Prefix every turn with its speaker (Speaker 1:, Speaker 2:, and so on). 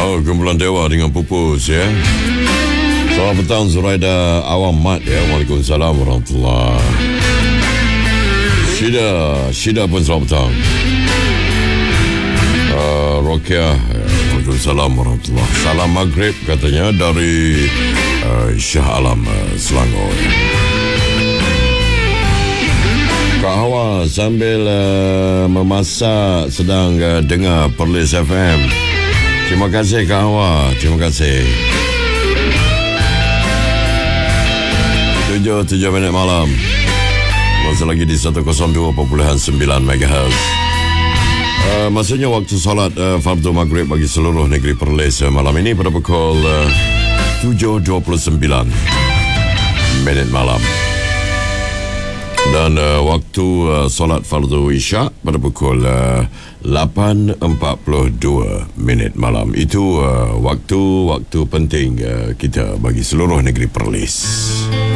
Speaker 1: Oh, kumpulan Dewa dengan Pupus ya. Selamat petang Zuraida Awam Mat ya. Waalaikumsalam warahmatullahi. Syida pun selamat petang. Rokia, waalaikumsalam warahmatullahi. Salam maghrib katanya dari Shah Alam, Selangor. Kak Hawa sambil memasak sedang dengar Perlis FM. Terima kasih Kak Hawa, terima kasih. 7 minit malam. Masih lagi di 102.9 MHz. Maksudnya waktu solat fardu maghrib bagi seluruh negeri Perlis malam ini pada pukul 7.29 minit malam. Dan waktu solat fardu isyak pada pukul 8.42 minit malam. Itu waktu penting kita bagi seluruh negeri Perlis.